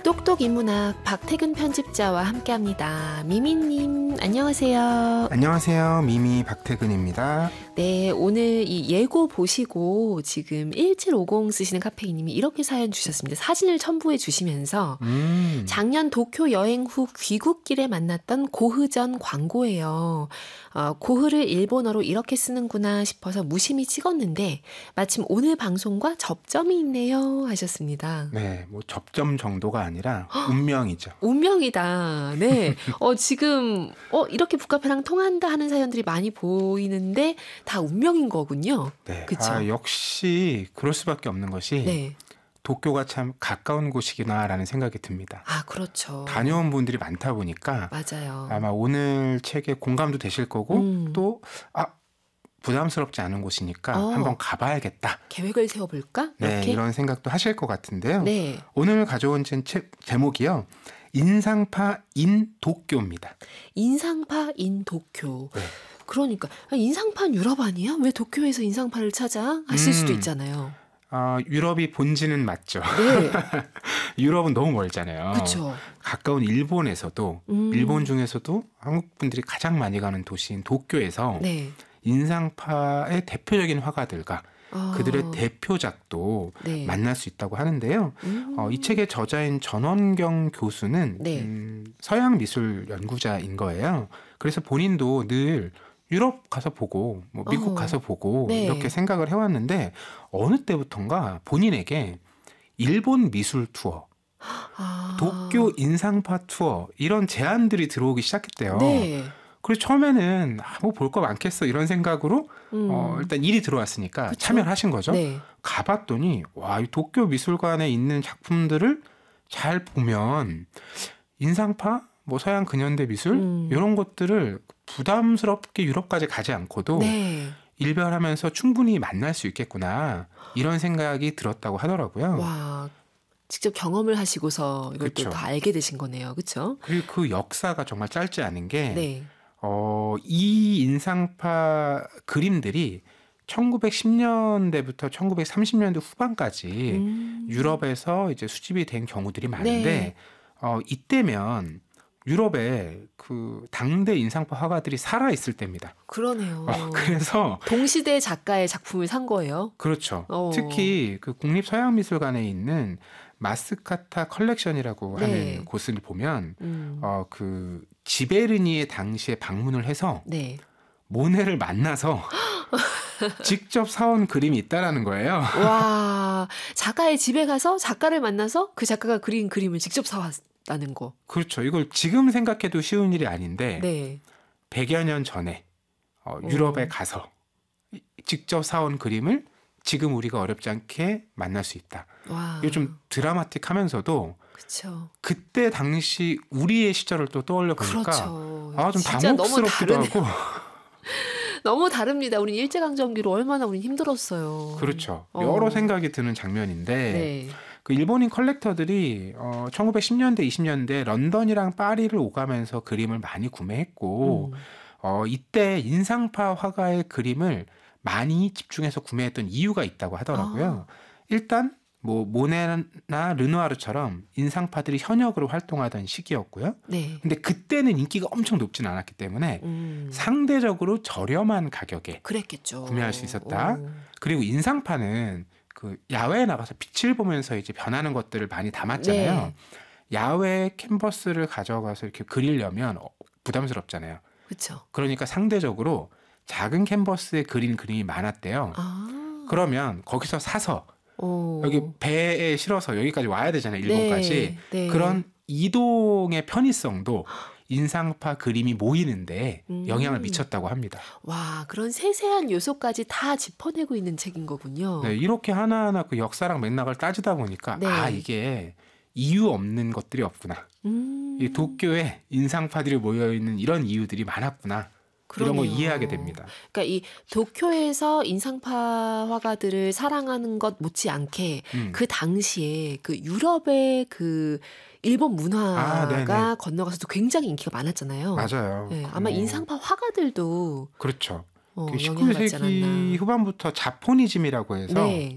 똑똑 인문학 박태근 편집자와 함께합니다. 미미님 안녕하세요. 안녕하세요. 미미 박태근입니다. 네, 오늘 이 예고 보시고 지금 1750 쓰시는 카페인님이 이렇게 사연 주셨습니다. 사진을 첨부해 주시면서 작년 도쿄 여행 후 귀국길에 만났던 고흐전 광고예요. 고흐를 일본어로 이렇게 쓰는구나 싶어서 무심히 찍었는데 마침 오늘 방송과 접점이 있네요 하셨습니다. 네, 뭐 접점 정도가 아니라 운명이죠. 운명이다. 네. 지금 이렇게 북카페랑 통한다 하는 사연들이 많이 보이는데 다 운명인 거군요. 네. 그쵸? 역시 그럴 수밖에 없는 것이 네. 도쿄가 참 가까운 곳이구나라는 생각이 듭니다. 그렇죠. 다녀온 분들이 많다 보니까 맞아요. 아마 오늘 책에 공감도 되실 거고 또 부담스럽지 않은 곳이니까 한번 가봐야겠다. 계획을 세워볼까? 네, 이렇게? 이런 생각도 하실 것 같은데요. 네. 오늘 가져온 책 제목이요. 인상파 인 도쿄입니다. 인상파 인 도쿄. 네. 그러니까 인상파는 유럽 아니야? 왜 도쿄에서 인상파를 찾아? 하실 수도 있잖아요. 유럽이 본지는 맞죠. 네. 유럽은 너무 멀잖아요. 그렇죠. 가까운 일본에서도 일본 중에서도 한국 분들이 가장 많이 가는 도시인 도쿄에서 네. 인상파의 대표적인 화가들과 그들의 대표작도 네. 만날 수 있다고 하는데요. 이 책의 저자인 전원경 교수는 네. 서양 미술 연구자인 거예요. 그래서 본인도 늘 유럽 가서 보고 뭐 미국 가서 보고 네. 이렇게 생각을 해왔는데 어느 때부턴가 본인에게 일본 미술 투어, 도쿄 인상파 투어 이런 제안들이 들어오기 시작했대요. 네. 그래서 처음에는 뭐 볼 거 많겠어 이런 생각으로 일단 일이 들어왔으니까 그쵸? 참여를 하신 거죠. 네. 가봤더니 이 도쿄 미술관에 있는 작품들을 잘 보면 인상파, 뭐 서양 근현대 미술 이런 것들을 부담스럽게 유럽까지 가지 않고도 네. 일별하면서 충분히 만날 수 있겠구나 이런 생각이 들었다고 하더라고요. 와, 직접 경험을 하시고서 이걸 또 그쵸. 더 알게 되신 거네요. 그렇죠? 그리고 그 역사가 정말 짧지 않은 게 네. 이 인상파 그림들이 1910년대부터 1930년대 후반까지 유럽에서 이제 수집이 된 경우들이 많은데 이때면 유럽에 그 당대 인상파 화가들이 살아 있을 때입니다. 그러네요. 그래서 동시대 작가의 작품을 산 거예요. 그렇죠. 특히 그 국립서양미술관에 있는 마스카타 컬렉션이라고 네. 하는 곳을 보면 그 지베르니에 당시에 방문을 해서 네. 모네를 만나서 직접 사온 그림이 있다라는 거예요. 와, 작가의 집에 가서 작가를 만나서 그 작가가 그린 그림을 직접 사왔다는 거. 그렇죠. 이걸 지금 생각해도 쉬운 일이 아닌데 네. 100여 년 전에 유럽에 가서 직접 사온 그림을 지금 우리가 어렵지 않게 만날 수 있다. 와. 이게 좀 드라마틱하면서도 그렇죠. 그때 당시 우리의 시절을 또 떠올려 보니까 그렇죠. 좀 진짜 너무 당혹스럽기도 하고 너무 다릅니다. 우리 일제강점기로 얼마나 우리 힘들었어요. 그렇죠. 여러 생각이 드는 장면인데 네. 그 일본인 컬렉터들이 1910년대, 20년대 런던이랑 파리를 오가면서 그림을 많이 구매했고 이때 인상파 화가의 그림을 많이 집중해서 구매했던 이유가 있다고 하더라고요. 일단 뭐 모네나 르누아르처럼 인상파들이 현역으로 활동하던 시기였고요. 네. 근데 그때는 인기가 엄청 높지는 않았기 때문에 상대적으로 저렴한 가격에 그랬겠죠. 구매할 수 있었다. 그리고 인상파는 그 야외에 나가서 빛을 보면서 이제 변하는 것들을 많이 담았잖아요. 네. 야외 캔버스를 가져가서 이렇게 그리려면 부담스럽잖아요. 그렇죠. 그러니까 상대적으로 작은 캔버스에 그린 그림이 많았대요. 그러면 거기서 사서 여기 배에 실어서 여기까지 와야 되잖아요. 일본까지. 네. 그런 이동의 편의성도 인상파 그림이 모이는데 영향을 미쳤다고 합니다. 와, 그런 세세한 요소까지 다 짚어내고 있는 책인 거군요. 네, 이렇게 하나하나 그 역사랑 맥락을 따지다 보니까 네. 이게 이유 없는 것들이 없구나. 이 도쿄에 인상파들이 모여있는 이런 이유들이 많았구나. 이런 거 그러네요. 이해하게 됩니다. 그러니까 이 도쿄에서 인상파 화가들을 사랑하는 것 못지않게 그 당시에 그 유럽의 그 일본 문화가 건너가서도 굉장히 인기가 많았잖아요. 맞아요. 네, 아마 인상파 화가들도 그렇죠. 영향을 받지 19세기 않았나. 후반부터 자포니즘이라고 해서 네.